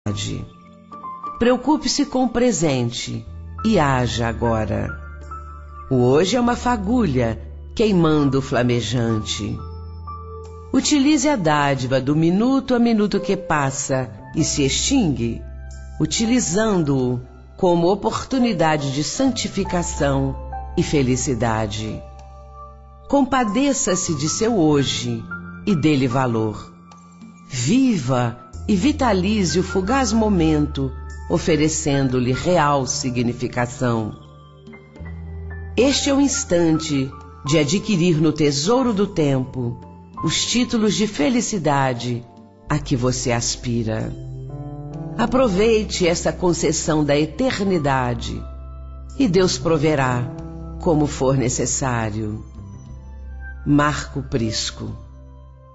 Preocupe-se com o presente e haja agora. O hoje é uma fagulha queimando flamejante. Utilize a dádiva do minuto a minuto que passa e se extingue, utilizando-o como oportunidade de santificação e felicidade. Compadeça-se de seu hoje e dê-lhe valor. Viva e vitalize o fugaz momento, oferecendo-lhe real significação. Este é o instante de adquirir no tesouro do tempo os títulos de felicidade a que você aspira. Aproveite essa concessão da eternidade e Deus proverá como for necessário. Marco Prisco.